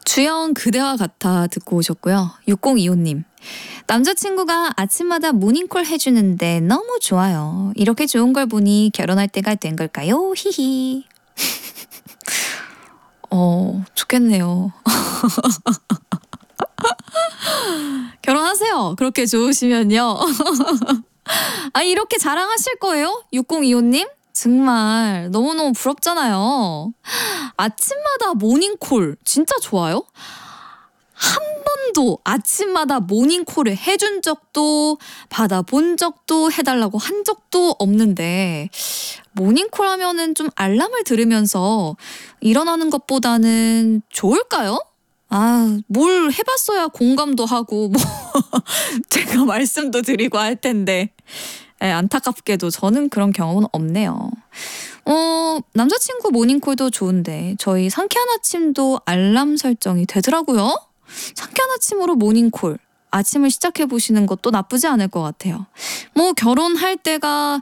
주연 그대와 같아 듣고 오셨고요. 6025님. 남자친구가 아침마다 모닝콜 해주는데 너무 좋아요. 이렇게 좋은 걸 보니 결혼할 때가 된 걸까요? 히히. 좋겠네요. 결혼하세요. 그렇게 좋으시면요. 아니, 이렇게 자랑하실 거예요? 6025님? 정말 너무너무 부럽잖아요. 아침마다 모닝콜 진짜 좋아요? 한 번도 아침마다 모닝콜을 해준 적도 받아본 적도 해달라고 한 적도 없는데 모닝콜 하면은 좀 알람을 들으면서 일어나는 것보다는 좋을까요? 뭘 해봤어야 공감도 하고 뭐 제가 말씀도 드리고 할 텐데 안타깝게도 저는 그런 경험은 없네요. 남자친구 모닝콜도 좋은데 저희 상쾌한 아침도 알람 설정이 되더라고요. 상쾌한 아침으로 모닝콜 아침을 시작해보시는 것도 나쁘지 않을 것 같아요. 뭐 결혼할 때가